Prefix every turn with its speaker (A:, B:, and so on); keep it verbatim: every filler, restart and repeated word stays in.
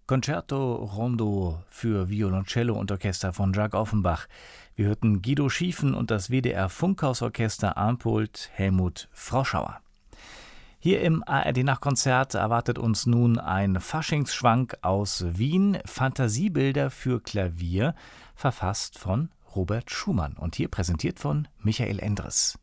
A: Concerto Rondo für Violoncello und Orchester von Jacques Offenbach. Wir hörten Guido Schiefen und das W D R Funkhausorchester Arnpult Helmut Froschauer. Hier im A R D-Nachtkonzert erwartet uns nun ein Faschingsschwank aus Wien, Fantasiebilder für Klavier, verfasst von Robert Schumann und hier präsentiert von Michael Endres.